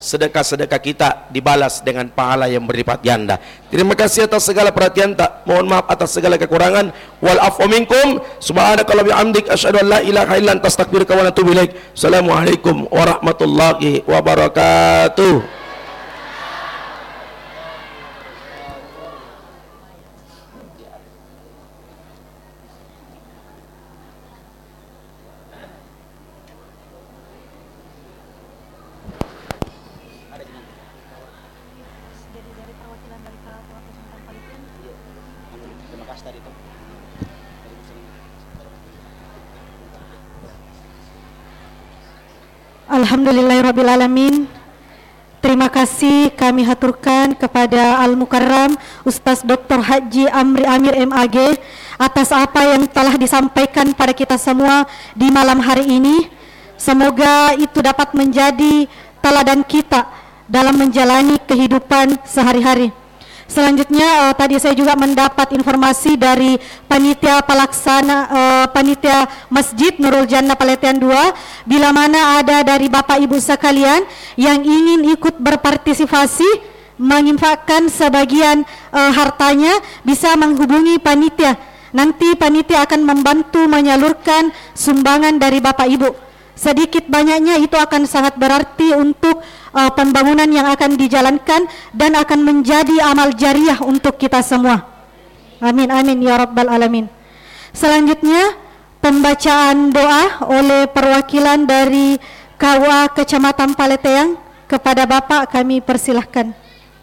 sedekah-sedekah kita dibalas dengan pahala yang berlipat ganda. Terima kasih atas segala perhatian, tak mohon maaf atas segala kekurangan. Wal afwa minkum, subhanakallahumma bihamdik, asyhadu an la ilaha illa anta, astaghfiruka wa atubu ilaik. Assalamualaikum warahmatullahi wabarakatuh. Alhamdulillahirrabbilalamin. Terima kasih kami haturkan kepada Al-Mukarram Ustaz Dr. Haji Amri Amir MAG atas apa yang telah disampaikan pada kita semua di malam hari ini. Semoga itu dapat menjadi teladan kita dalam menjalani kehidupan sehari-hari. Selanjutnya tadi saya juga mendapat informasi dari panitia pelaksana panitia Masjid Nurul Jannah Paletean 2, bila mana ada dari Bapak Ibu sekalian yang ingin ikut berpartisipasi menginfakkan sebagian hartanya, bisa menghubungi panitia. Nanti panitia akan membantu menyalurkan sumbangan dari Bapak Ibu. Sedikit banyaknya itu akan sangat berarti untuk pembangunan yang akan dijalankan dan akan menjadi amal jariah untuk kita semua. Amin amin ya rabbal alamin. Selanjutnya pembacaan doa oleh perwakilan dari KUA Kecamatan Paleteang. Kepada Bapak kami persilahkan.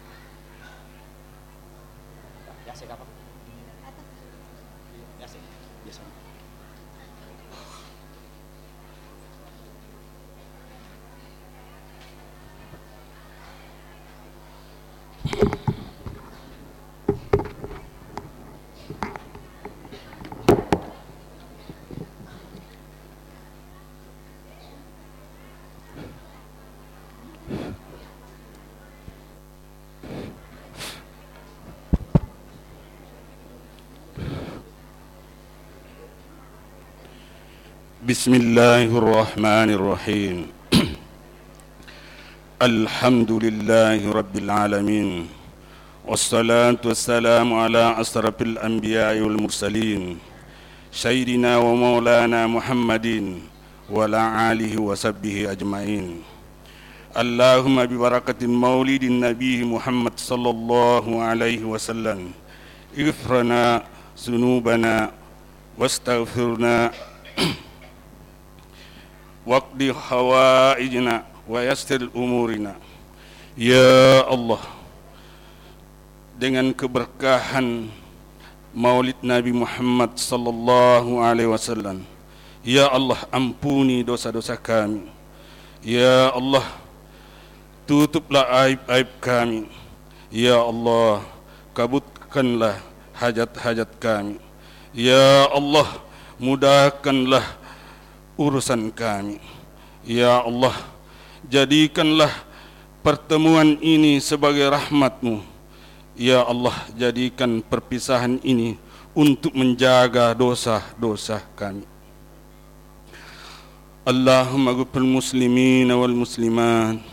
Bismillahirrahmanirrahim. Alhamdulillahi rabbil alamin. Wassalatu wassalamu ala asrafil anbiya'i wal mursalin, sayyidina wa maulana Muhammadin wa ala alihi wa sahbihi ajma'in. Allahumma bi barakatin maulidin nabiy Muhammad sallallahu alaihi wasallam, ighfirna dzunubana wastaghfirna waqdi hawaijna wa yassir umurina. Ya Allah, dengan keberkahan maulid Nabi Muhammad sallallahu alaihi wasallam, ya Allah, ampuni dosa-dosa kami. Ya Allah, tutuplah aib-aib kami. Ya Allah, kabulkanlah hajat-hajat kami. Ya Allah, mudahkanlah urusan kami. Ya Allah, jadikanlah pertemuan ini sebagai rahmat-Mu. Ya Allah, jadikan perpisahan ini untuk menjaga dosa-dosa kami. Allahumma ghfir muslimin wal muslimat